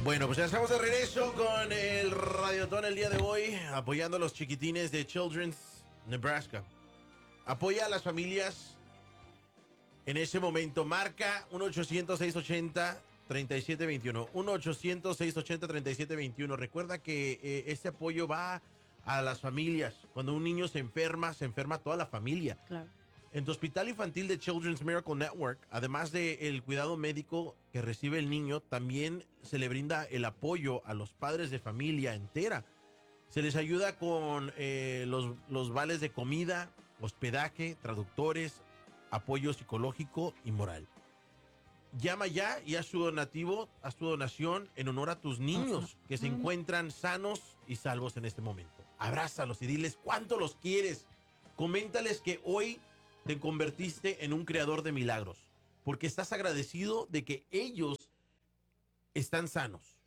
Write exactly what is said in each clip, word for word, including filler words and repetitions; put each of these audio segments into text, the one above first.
Bueno, pues ya estamos de regreso con el Radiotón el día de hoy, apoyando a los chiquitines de Children's Nebraska. Apoya a las familias en ese momento. Marca uno ochocientos, seiscientos ochenta, treinta y siete veintiuno. uno ochocientos, seiscientos ochenta, treinta y siete veintiuno. Recuerda que eh, este apoyo va a las familias. Cuando un niño se enferma, se enferma toda la familia. Claro. En tu hospital infantil de Children's Miracle Network, además del cuidado médico que recibe el niño, también se le brinda el apoyo a los padres de familia entera. Se les ayuda con eh, los, los vales de comida, hospedaje, traductores, apoyo psicológico y moral. Llama ya y haz tu donativo, haz tu donación en honor a tus niños que se encuentran sanos y salvos en este momento. Abrázalos y diles cuánto los quieres. Coméntales que hoy te convertiste en un creador de milagros, porque estás agradecido de que ellos están sanos.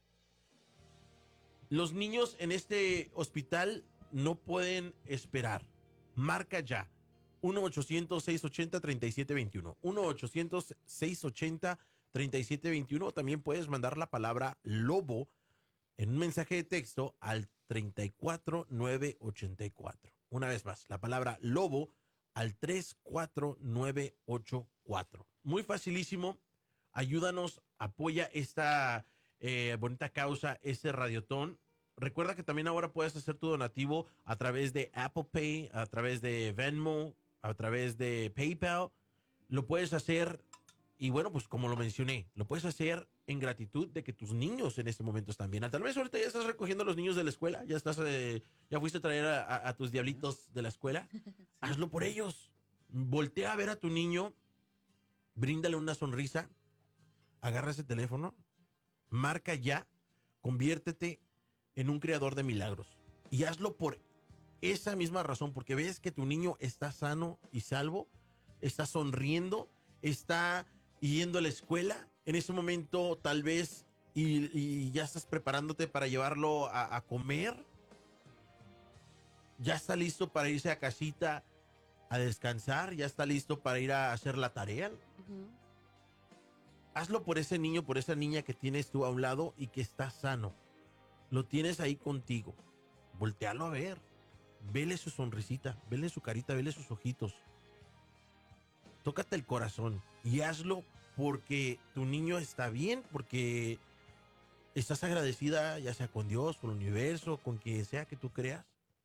Los niños en este hospital no pueden esperar. Marca ya. uno ochocientos, seiscientos ochenta, treinta y siete veintiuno. uno ochocientos, seiscientos ochenta, treinta y siete veintiuno. También puedes mandar la palabra lobo en un mensaje de texto al treinta y cuatro nueve ochenta y cuatro. Una vez más, la palabra lobo al tres cuatro nueve ocho cuatro. Muy facilísimo. Ayúdanos, apoya esta eh, bonita causa, este radiotón. Recuerda que también ahora puedes hacer tu donativo a través de Apple Pay, a través de Venmo, a través de PayPal. Lo puedes hacer, y bueno, pues como lo mencioné, lo puedes hacer en gratitud de que tus niños en este momento están bien. Tal vez ahorita ya estás recogiendo a los niños de la escuela, ya estás, eh, ya fuiste a traer a, a, a tus diablitos de la escuela. Hazlo por ellos. Voltea a ver a tu niño, bríndale una sonrisa, agarra ese teléfono, marca ya, conviértete en un creador de milagros. Y hazlo por esa misma razón, porque ves que tu niño está sano y salvo, está sonriendo, está yendo a la escuela. En ese momento tal vez y, y ya estás preparándote para llevarlo a, a comer. Ya está listo para irse a casita a descansar, ya está listo para ir a hacer la tarea. Uh-huh. Hazlo por ese niño, por esa niña que tienes tú a un lado y que está sano. Lo tienes ahí contigo. Voltealo a ver. Vele su sonrisita, vele su carita, vele sus ojitos. Tócate el corazón y hazlo porque tu niño está bien, porque estás agradecida ya sea con Dios, con el universo, con quien sea que tú creas.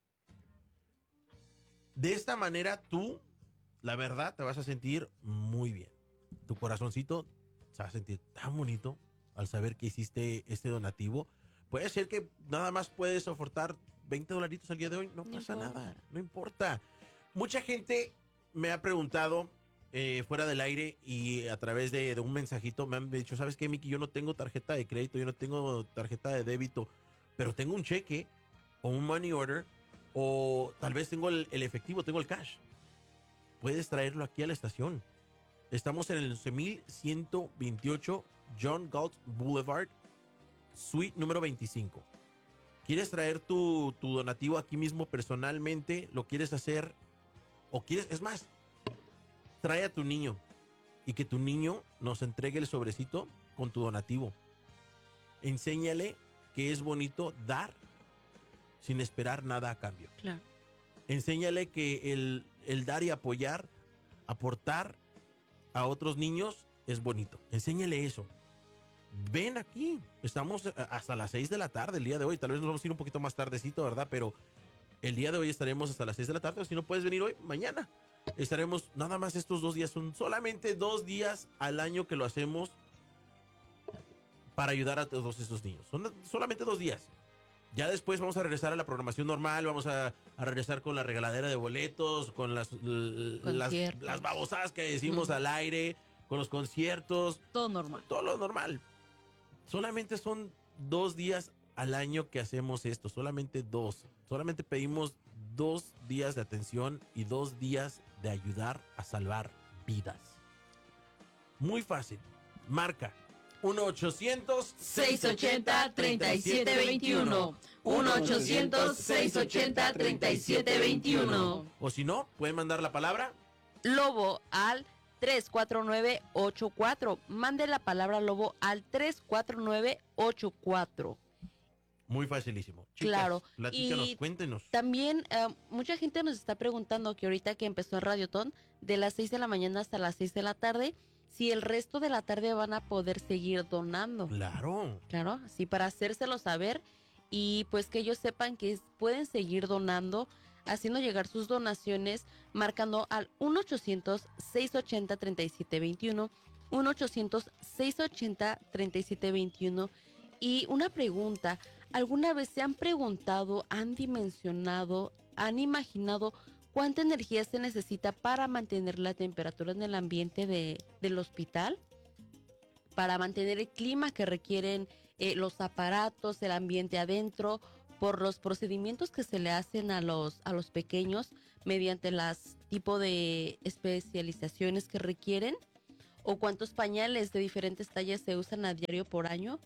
De esta manera tú, la verdad, te vas a sentir muy bien. Tu corazoncito se va a sentir tan bonito al saber que hiciste este donativo. Puede ser que nada más puedes soportar veinte dolaritos al día de hoy. No, no pasa importa. nada, no importa. Mucha gente me ha preguntado eh, fuera del aire y a través de, de un mensajito me han dicho, ¿sabes qué, Mickey? Yo no tengo tarjeta de crédito, yo no tengo tarjeta de débito, pero tengo un cheque o un money order o tal vez tengo el, el efectivo, tengo el cash. Puedes traerlo aquí a la estación. Estamos en el once mil ciento veintiocho John Galt Boulevard, suite número veinticinco. ¿Quieres traer tu, tu donativo aquí mismo personalmente? ¿Lo quieres hacer? ¿O quieres? Es más, trae a tu niño y que tu niño nos entregue el sobrecito con tu donativo. Enséñale que es bonito dar sin esperar nada a cambio. Claro. Enséñale que el, el dar y apoyar, aportar a otros niños es bonito. Enséñale eso. Ven aquí, estamos hasta las seis de la tarde el día de hoy, tal vez nos vamos a ir un poquito más tardecito, ¿verdad? Pero el día de hoy estaremos hasta las seis de la tarde, o si no puedes venir hoy, mañana. Estaremos nada más estos dos días, son solamente dos días al año que lo hacemos para ayudar a todos estos niños. Son solamente dos días. Ya después vamos a regresar a la programación normal, vamos a, a regresar con la regaladera de boletos, con las, las, las babosadas que decimos uh-huh. al aire, con los conciertos. Todo normal. Todo lo normal. Solamente son dos días al año que hacemos esto, solamente dos. Solamente pedimos dos días de atención y dos días de ayudar a salvar vidas. Muy fácil. Marca uno ochocientos, seiscientos ochenta, treinta y siete veintiuno. uno ochocientos, seiscientos ochenta, treinta y siete veintiuno. O si no, pueden mandar la palabra lobo al tres cuatro nueve ocho cuatro. Mande la palabra lobo al tres cuatro nueve ocho cuatro. Muy facilísimo. Chicas, Claro. platícanos, Y cuéntenos. también uh, mucha gente nos está preguntando que ahorita que empezó el Radiotón, de las seis de la mañana hasta las seis de la tarde, si el resto de la tarde van a poder seguir donando. Claro. Claro, sí, para hacérselo saber y pues que ellos sepan que pueden seguir donando, haciendo llegar sus donaciones, marcando al uno ochocientos seiscientos ochenta treinta y siete veintiuno, uno ochocientos seiscientos ochenta treinta y siete veintiuno. Y una pregunta, ¿alguna vez se han preguntado, han dimensionado, han imaginado cuánta energía se necesita para mantener la temperatura en el ambiente de, del hospital? Para mantener el clima que requieren eh, los aparatos, el ambiente adentro, por los procedimientos que se le hacen a los, a los pequeños mediante las tipo de especializaciones que requieren, o cuántos pañales de diferentes tallas se usan a diario por año.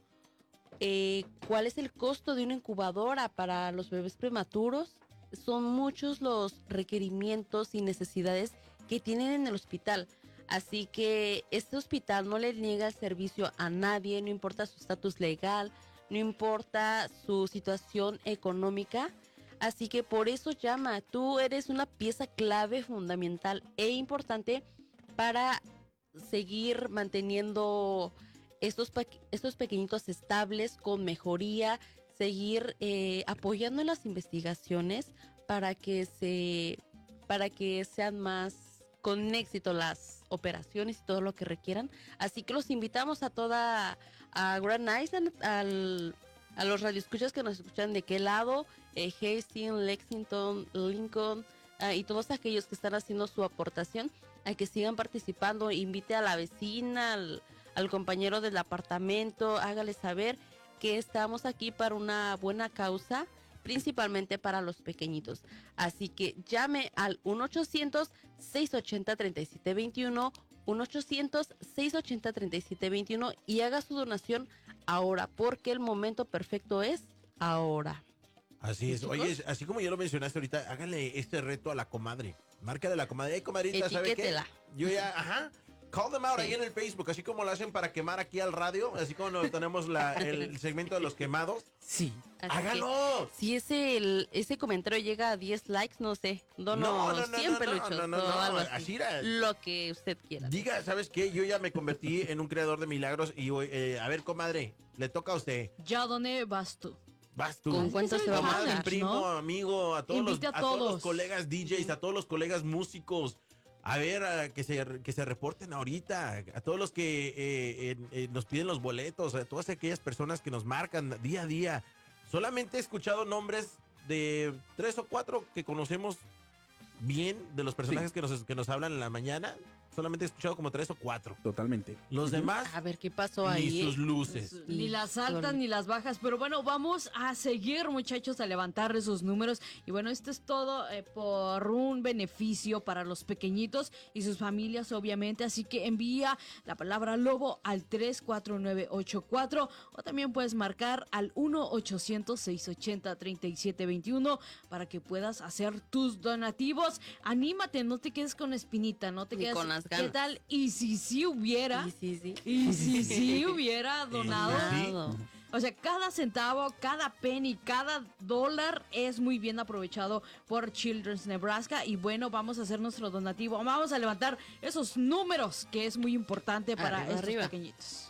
Eh, ¿Cuál es el costo de una incubadora para los bebés prematuros? Son muchos los requerimientos y necesidades que tienen en el hospital. Así que este hospital no le niega el servicio a nadie, no importa su estatus legal, no importa su situación económica. Así que por eso llama, tú eres una pieza clave, fundamental e importante para seguir manteniendo estos, estos pequeñitos estables con mejoría, seguir eh, apoyando en las investigaciones para que se para que sean más con éxito las operaciones y todo lo que requieran. Así que los invitamos a toda a Grand Island, al, a los radioescuchas que nos escuchan de qué lado, eh, Hastings, Lexington, Lincoln uh, y todos aquellos que están haciendo su aportación, a que sigan participando. Invite a la vecina, al al compañero del apartamento, hágale saber que estamos aquí para una buena causa, principalmente para los pequeñitos. Así que llame al uno ochocientos seiscientos ochenta treinta y siete veintiuno, uno ochocientos seiscientos ochenta treinta y siete veintiuno y haga su donación ahora, porque el momento perfecto es ahora. Así es. Oye, así como ya lo mencionaste ahorita, háganle este reto a la comadre. Márcale a la comadre. Hey, comadrita, ¿sabe qué? Yo ya, ajá. Call them out sí. Ahí en el Facebook, así como lo hacen para quemar aquí al radio, así como tenemos la, el segmento de los quemados. Sí. ¡Hágalo! Si ese, el, ese comentario llega a diez likes, no sé, dono no, no, no, cien no, peluchos no, no, no, o no, algo así, así era. Lo que usted quiera. Diga, ¿sabes qué? Yo ya me convertí en un creador de milagros y, eh, a ver, comadre, le toca a usted. Ya doné, vas tú. Vas tú. ¿Con cuánto se va a mandar? Primo, ¿no? Amigo, a todos, los, a, a todos. todos los colegas D Js, a todos los colegas músicos. A ver, a que, se, que se reporten ahorita, a todos los que eh, eh, eh, nos piden los boletos, a todas aquellas personas que nos marcan día a día. Solamente he escuchado nombres de tres o cuatro que conocemos bien, de los personajes sí. que, nos, que nos hablan en la mañana. Solamente he escuchado como tres o cuatro. Totalmente. Los demás, a ver qué pasó ahí. Ni sus luces. Ni las altas ni las bajas. Pero bueno, vamos a seguir, muchachos, a levantar esos números. Y bueno, esto es todo eh, por un beneficio para los pequeñitos y sus familias, obviamente. Así que envía la palabra lobo al tres cuatro nueve ocho cuatro o también puedes marcar al uno ochocientos seiscientos ochenta treinta y siete veintiuno para que puedas hacer tus donativos. Anímate, no te quedes con espinita, no te ni quedes con las ganas. ¿Qué tal? Y si sí hubiera, y si sí, y si sí hubiera donado, ¿Sí? O sea, cada centavo, cada penny, cada dólar es muy bien aprovechado por Children's Nebraska. Y bueno, vamos a hacer nuestro donativo. Vamos a levantar esos números, que es muy importante para arriba, estos arriba. pequeñitos.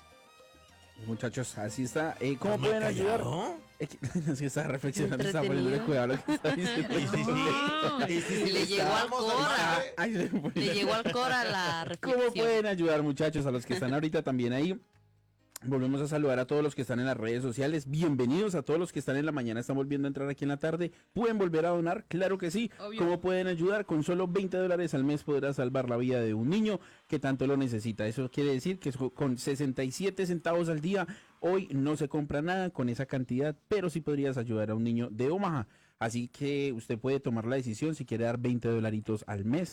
Muchachos, así está. Eh, ¿Cómo pueden ayudar? Es que está reflexionando, está poniendo cuidado lo que está diciendo. Sí, sí, sí. Sí, sí, sí. Le llegó al Cora. Ay, le, le llegó al Cora la reflexión. ¿Cómo pueden ayudar, muchachos? A los que están ahorita también ahí. Volvemos a saludar a todos los que están en las redes sociales. Bienvenidos a todos los que están en la mañana, están volviendo a entrar aquí en la tarde. ¿Pueden volver a donar? Claro que sí. Obvio. ¿Cómo pueden ayudar? Con solo veinte dólares al mes podrás salvar la vida de un niño que tanto lo necesita. Eso quiere decir que con sesenta y siete centavos al día, hoy no se compra nada con esa cantidad, pero sí podrías ayudar a un niño de Omaha. Así que usted puede tomar la decisión si quiere dar veinte dolaritos al mes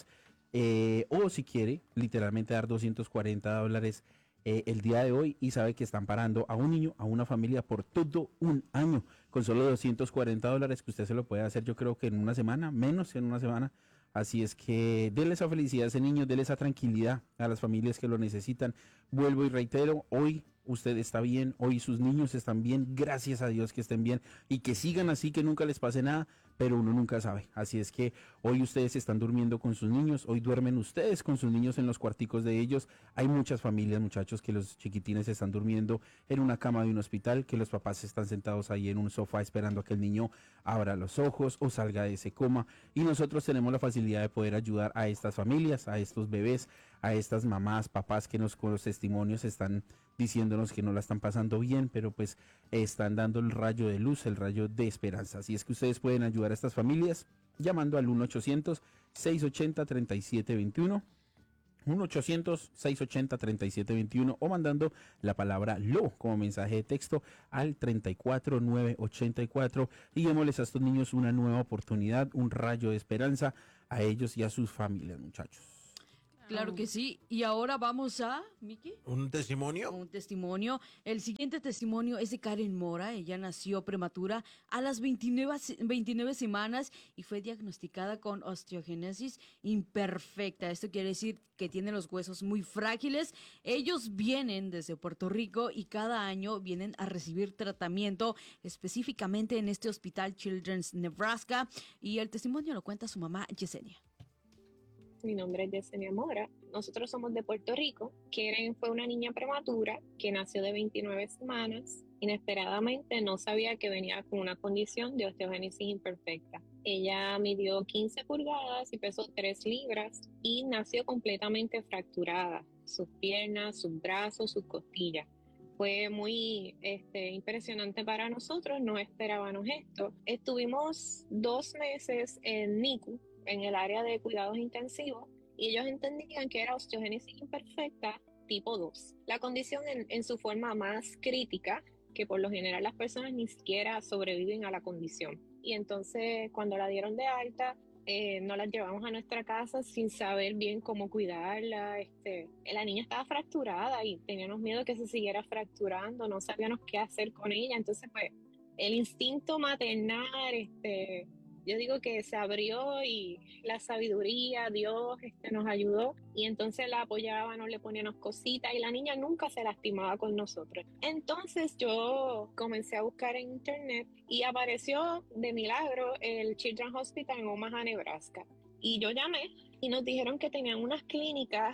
eh, o si quiere literalmente dar doscientos cuarenta dólares Eh, el día de hoy y sabe que están parando a un niño, a una familia por todo un año con solo doscientos cuarenta dólares que usted se lo puede hacer yo creo que en una semana, menos en una semana. Así es que denle esa felicidad a ese niño, denle esa tranquilidad a las familias que lo necesitan. Vuelvo y reitero, hoy usted está bien, hoy sus niños están bien, gracias a Dios que estén bien y que sigan así, que nunca les pase nada, pero uno nunca sabe. Así es que hoy ustedes están durmiendo con sus niños, hoy duermen ustedes con sus niños en los cuarticos de ellos. Hay muchas familias, muchachos, que los chiquitines están durmiendo en una cama de un hospital, que los papás están sentados ahí en un sofá esperando a que el niño abra los ojos o salga de ese coma. Y nosotros tenemos la facilidad de poder ayudar a estas familias, a estos bebés, a estas mamás, papás que nos con los testimonios están diciéndonos que no la están pasando bien, pero pues están dando el rayo de luz, el rayo de esperanza. Así es que ustedes pueden ayudar a estas familias llamando al uno ochocientos, seiscientos ochenta, treinta y siete veintiuno, uno ochocientos, seiscientos ochenta, treinta y siete veintiuno o mandando la palabra LO como mensaje de texto al treinta y cuatro novecientos ochenta y cuatro y démosles a estos niños una nueva oportunidad, un rayo de esperanza a ellos y a sus familias, muchachos. Claro que sí. Y ahora vamos a, Miki, ¿Un testimonio? un testimonio. El siguiente testimonio es de Karen Mora. Ella nació prematura a las veintinueve, veintinueve semanas y fue diagnosticada con osteogénesis imperfecta. Esto quiere decir que tiene los huesos muy frágiles. Ellos vienen desde Puerto Rico y cada año vienen a recibir tratamiento específicamente en este hospital Children's Nebraska. Y el testimonio lo cuenta su mamá, Yesenia. Mi nombre es Yesenia Mora. Nosotros somos de Puerto Rico. Karen fue una niña prematura que nació de veintinueve semanas. Inesperadamente no sabía que venía con una condición de osteogénesis imperfecta. Ella midió quince pulgadas y pesó tres libras y nació completamente fracturada. Sus piernas, sus brazos, sus costillas. Fue muy este, impresionante para nosotros, no esperábamos esto. Estuvimos dos meses en N I C U, en el área de cuidados intensivos, y ellos entendían que era osteogénesis imperfecta tipo dos. La condición en, en su forma más crítica, que por lo general las personas ni siquiera sobreviven a la condición. Y entonces cuando la dieron de alta, eh, nos la llevamos a nuestra casa sin saber bien cómo cuidarla. Este, la niña estaba fracturada y teníamos miedo que se siguiera fracturando, no sabíamos qué hacer con ella. Entonces pues el instinto maternal, este... yo digo que se abrió y la sabiduría, Dios este, nos ayudó y entonces la apoyábamos, le poníamos cositas y la niña nunca se lastimaba con nosotros. Entonces yo comencé a buscar en internet y apareció de milagro el Children's Hospital en Omaha, Nebraska. Y yo llamé y nos dijeron que tenían unas clínicas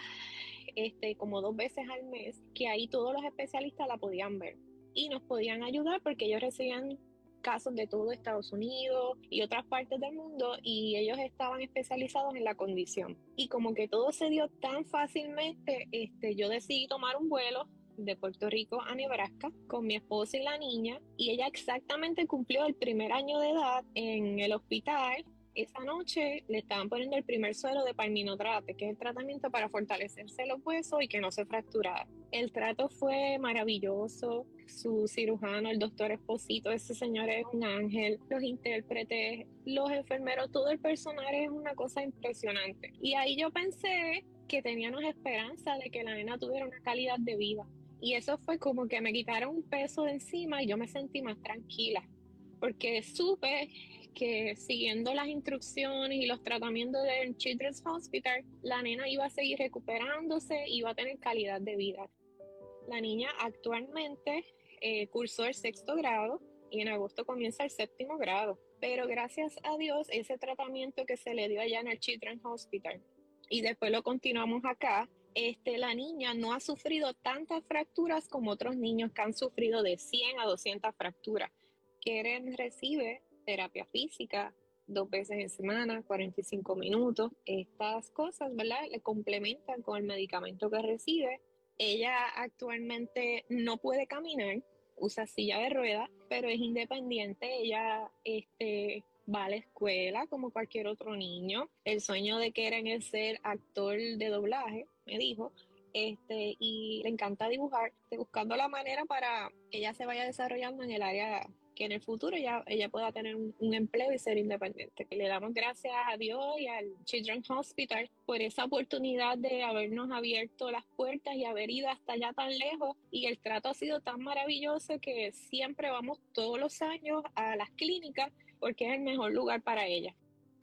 este, como dos veces al mes, que ahí todos los especialistas la podían ver y nos podían ayudar porque ellos recibían casos de todo Estados Unidos y otras partes del mundo y ellos estaban especializados en la condición. Y como que todo se dio tan fácilmente, este, yo decidí tomar un vuelo de Puerto Rico a Nebraska con mi esposa y la niña y ella exactamente cumplió el primer año de edad en el hospital. Esa noche le estaban poniendo el primer suero de palmitotrate, que es el tratamiento para fortalecerse los huesos y que no se fracturara. El trato fue maravilloso. Su cirujano, el doctor Esposito, ese señor es un ángel. Los intérpretes, los enfermeros, todo el personal es una cosa impresionante. Y ahí yo pensé que teníamos esperanza de que la nena tuviera una calidad de vida. Y eso fue como que me quitaron un peso de encima y yo me sentí más tranquila. Porque supe que siguiendo las instrucciones y los tratamientos del Children's Hospital, la nena iba a seguir recuperándose y iba a tener calidad de vida. La niña actualmente eh, cursó el sexto grado y en agosto comienza el séptimo grado. Pero gracias a Dios, ese tratamiento que se le dio allá en el Children's Hospital y después lo continuamos acá, este, la niña no ha sufrido tantas fracturas como otros niños que han sufrido de cien a doscientas fracturas. Karen recibe terapia física dos veces en semana, cuarenta y cinco minutos. Estas cosas, ¿verdad?, le complementan con el medicamento que recibe. Ella actualmente no puede caminar, usa silla de ruedas, pero es independiente. Ella este, va a la escuela como cualquier otro niño. El sueño de Karen es ser actor de doblaje, me dijo. Este, y le encanta dibujar, buscando la manera para que ella se vaya desarrollando en el área que en el futuro ella, ella pueda tener un, un empleo y ser independiente. Le damos gracias a Dios y al Children's Hospital por esa oportunidad de habernos abierto las puertas y haber ido hasta allá tan lejos, y el trato ha sido tan maravilloso que siempre vamos todos los años a las clínicas porque es el mejor lugar para ella.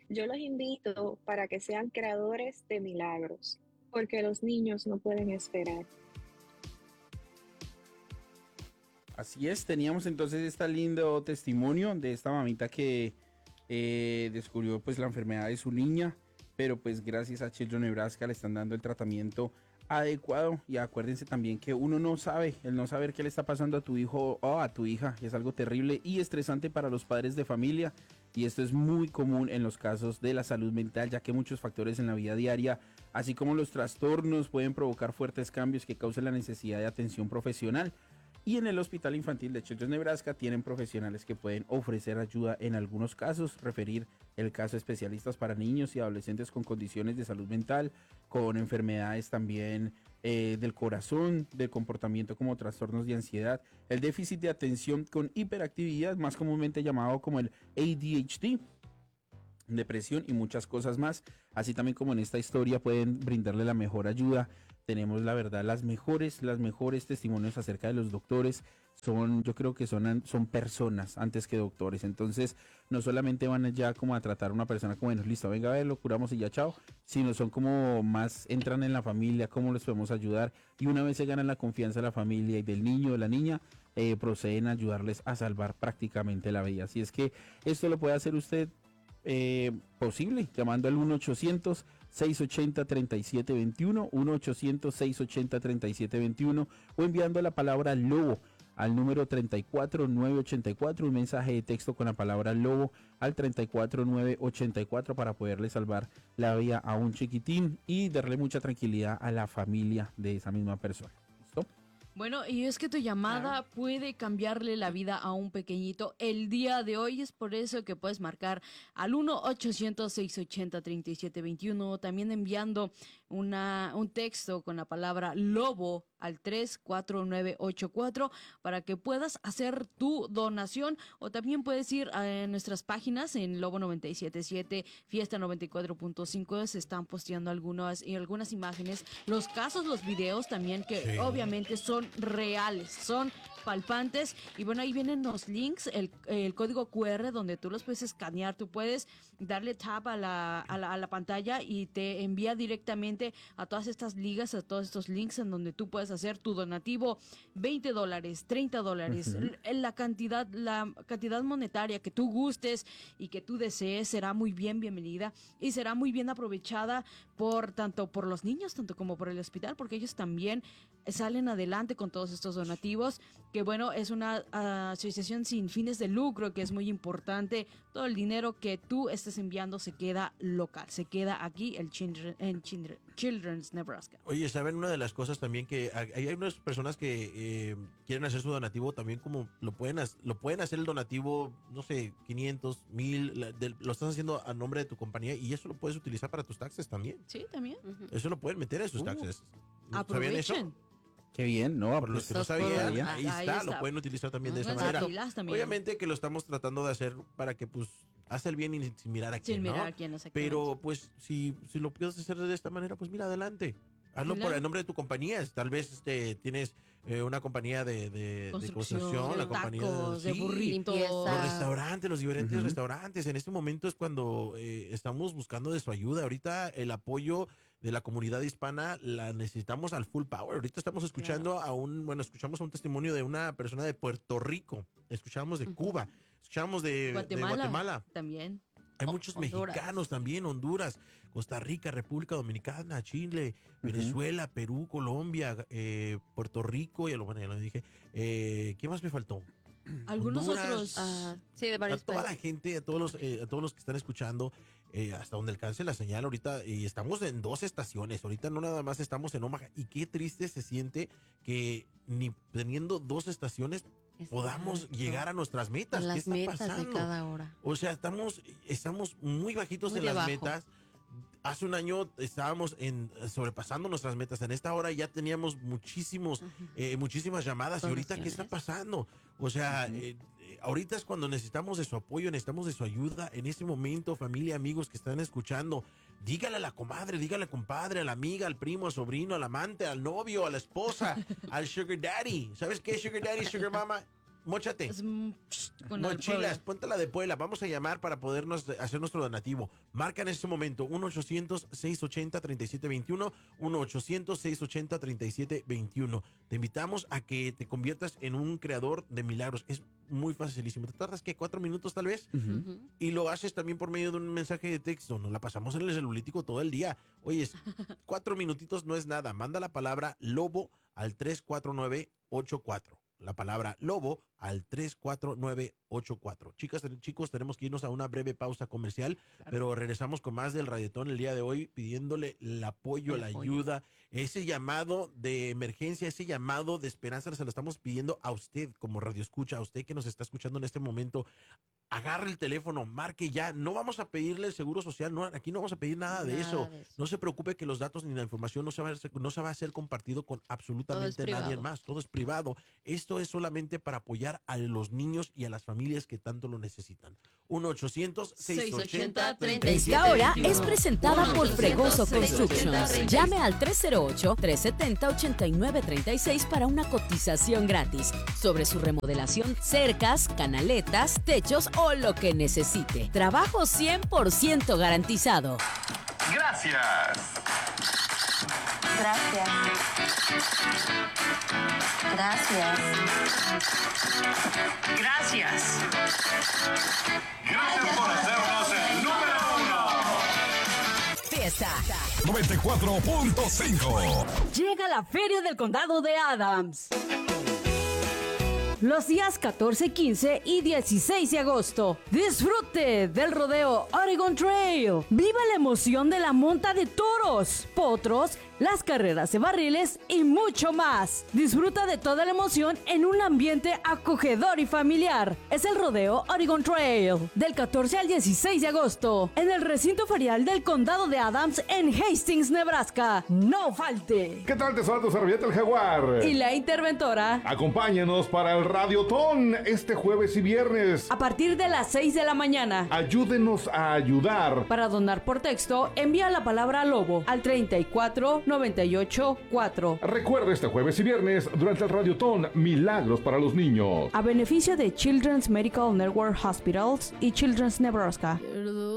Yo los invito para que sean creadores de milagros, porque los niños no pueden esperar. Así es, teníamos entonces este lindo testimonio de esta mamita que eh, descubrió pues la enfermedad de su niña, pero pues gracias a Children Nebraska le están dando el tratamiento adecuado. Y acuérdense también que uno no sabe, el no saber qué le está pasando a tu hijo o a tu hija es algo terrible y estresante para los padres de familia, y esto es muy común en los casos de la salud mental, ya que muchos factores en la vida diaria, así como los trastornos, pueden provocar fuertes cambios que causen la necesidad de atención profesional. Y en el Hospital Infantil de Children's Nebraska tienen profesionales que pueden ofrecer ayuda en algunos casos, referir el caso a especialistas para niños y adolescentes con condiciones de salud mental, con enfermedades también eh, del corazón, del comportamiento como trastornos de ansiedad, el déficit de atención con hiperactividad, más comúnmente llamado como el A D H D, depresión y muchas cosas más. Así también como en esta historia pueden brindarle la mejor ayuda. Tenemos la verdad las mejores, las mejores testimonios acerca de los doctores. Son, yo creo que son, son personas antes que doctores. Entonces, no solamente van ya como a tratar a una persona como, bueno, listo, venga a ver, lo curamos y ya, chao. Sino son como más, entran en la familia, cómo les podemos ayudar. Y una vez se ganan la confianza de la familia y del niño o de la niña, eh, proceden a ayudarles a salvar prácticamente la vida. Así es que esto lo puede hacer usted eh, posible llamando al uno ochocientos, seiscientos ochenta, treinta y siete veintiuno, uno ochocientos, seiscientos ochenta, treinta y siete veintiuno, o enviando la palabra lobo al número treinta y cuatro novecientos ochenta y cuatro, un mensaje de texto con la palabra lobo al treinta y cuatro novecientos ochenta y cuatro para poderle salvar la vida a un chiquitín y darle mucha tranquilidad a la familia de esa misma persona. ¿Listo? Bueno, y es que tu llamada puede cambiarle la vida a un pequeñito el día de hoy. Es por eso que puedes marcar al uno ochocientos, seiscientos ochenta, treinta y siete veintiuno, también enviando una, un texto con la palabra lobo al tres cuatro nueve ocho cuatro para que puedas hacer tu donación, o también puedes ir a nuestras páginas en Lobo noventa y siete punto siete, Fiesta noventa y cuatro punto cinco, se están posteando algunas, y algunas imágenes, los casos, los videos también que Sí. obviamente son reales, son palpantes, y bueno, ahí vienen los links, el, el código Q R donde tú los puedes escanear, tú puedes darle tap a la, a la, a la pantalla y te envía directamente a todas estas ligas, a todos estos links en donde tú puedes hacer tu donativo, veinte dólares, treinta dólares, Ujú. la cantidad, la cantidad monetaria que tú gustes y que tú desees será muy bien bienvenida y será muy bien aprovechada por tanto por los niños, tanto como por el hospital, porque ellos también salen adelante con todos estos donativos, que bueno, es una uh, asociación sin fines de lucro, que es muy importante. Todo el dinero que tú estés enviando se queda local, se queda aquí el Children, en Children, Children's Nebraska. Oye, ¿saben una de las cosas también que hay, hay unas personas que eh, quieren hacer su donativo también, como lo pueden, ha- lo pueden hacer el donativo, no sé, quinientos, mil, la- del- lo estás haciendo a nombre de tu compañía y eso lo puedes utilizar para tus taxes también. Sí, también. Ujú. Eso lo pueden meter en sus Uh, taxes. ¿No ¿Sabían eso? Aprovechen. Qué bien, ¿no? Por los que no Los sabían, puedo- ahí, ahí está, está. lo pueden utilizar también de esa Pónganse manera. pilas también. Obviamente que lo estamos tratando de hacer para que pues hace el bien y sin mirar a quién, Sin ¿no? mirar quién es. Pero pues si, si lo puedes hacer de esta manera, pues mira, adelante. Hazlo por Claro. el nombre de tu compañía. Tal vez este, tienes eh, una compañía de, de- de Construcción, construcción, la de compañía tacos, de sí, burritos. limpieza. los restaurantes, los diferentes Ujú. restaurantes. En este momento es cuando eh, estamos buscando de su ayuda. Ahorita el apoyo de la comunidad hispana la necesitamos al full power. Ahorita estamos escuchando a un, bueno, escuchamos a un testimonio de una persona de Puerto Rico. Escuchamos de Ujú. Cuba. Escuchamos de de Guatemala. Guatemala. También. Hay O- muchos Honduras. mexicanos también, Honduras, Costa Rica, República Dominicana, Chile, Venezuela, Perú, Colombia, eh, Puerto Rico, ya lo, bueno, ya lo dije. Eh, ¿Qué más me faltó? Algunos Honduras. otros. Ah, sí, de A varios toda la países. gente, a todos los, eh, a todos los que están escuchando, eh, hasta donde alcance la señal ahorita, y estamos en dos estaciones, ahorita no nada más estamos en Omaha, y qué triste se siente que ni teniendo dos estaciones podamos Exacto. llegar a nuestras A metas. ¿Qué las está metas de pasando? cada hora. O sea, estamos, estamos muy bajitos Muy en las debajo. metas. Hace un año estábamos en sobrepasando nuestras metas. En esta hora ya teníamos muchísimos, Ujú. eh, muchísimas llamadas. ¿Y ahorita qué está Donaciones. pasando? O sea, Ujú. eh, eh, ahorita es cuando necesitamos de su apoyo, necesitamos de su ayuda. En ese momento, familia, amigos que están escuchando, dígale a la comadre, dígale al compadre, a la amiga, al primo, al sobrino, al amante, al novio, a la esposa, al sugar daddy. ¿Sabes qué, sugar daddy, sugar mama? móchate. Es, mm, psh, con la del Mochilas, pueblo. ponte la de Puebla. Vamos a llamar para podernos hacer nuestro donativo. Marca en este momento uno ochocientos, seiscientos ochenta, treinta y siete veintiuno, uno ochocientos, seiscientos ochenta, treinta y siete veintiuno. Te invitamos a que te conviertas en un creador de milagros. Es muy facilísimo. Te tardas, ¿qué? ¿Cuatro minutos tal vez? Ujú. Ujú. Y lo haces también por medio de un mensaje de texto. Nos la pasamos en el celulítico todo el día. Oye, es- cuatro minutitos no es nada. Manda la palabra lobo al tres cuatro nueve ocho cuatro. La palabra lobo al tres cuatro nueve ocho cuatro. Chicas, ten- chicos, tenemos que irnos a una breve pausa comercial, pero regresamos con más del Radiotón el día de hoy, pidiéndole el apoyo, El la apoyo. ayuda, ese llamado de emergencia, ese llamado de esperanza, se lo estamos pidiendo a usted como radio escucha, a usted que nos está escuchando en este momento. Agarre el teléfono, marque ya. No vamos a pedirle el seguro social, no, aquí no vamos a pedir nada de Nada eso. de eso. No se preocupe que los datos ni la información no se va a ser, no se va a ser compartido con absolutamente nadie privado. más. Todo es privado. Esto es solamente para apoyar a los niños y a las familias que tanto lo necesitan. uno ochocientos, seiscientos ochenta, treinta y siete Esta hora veintiuno. es presentada por Fregoso Constructions. Llame al tres cero ocho, tres siete cero, ocho nueve tres seis para una cotización gratis sobre su remodelación, cercas, canaletas, techos o lo que necesite. Trabajo cien por ciento garantizado. Gracias. Gracias. Gracias. Gracias. Gracias por hacernos el número uno. Fiesta. noventa y cuatro punto cinco. Llega la Feria del Condado de Adams. Los días catorce, quince y dieciséis de agosto. Disfrute del rodeo Oregon Trail. Viva la emoción de la monta de toros, potros, las carreras de barriles y mucho más. Disfruta de toda la emoción en un ambiente acogedor y familiar. Es el rodeo Oregon Trail del catorce al dieciséis de agosto en el recinto ferial del Condado de Adams en Hastings, Nebraska. No falte. ¿Qué tal? Te saluda tu servilleta el Jaguar. Y la interventora. Acompáñanos para el Radiotón este jueves y viernes. A partir de las seis de la mañana. Ayúdenos a ayudar. Para donar por texto, envía la palabra lobo al treinta y cuatro noventa y ocho cuatro. Recuerda este jueves y viernes durante el Radiotón Milagros para los Niños. A beneficio de Children's Medical Network Hospitals y Children's Nebraska.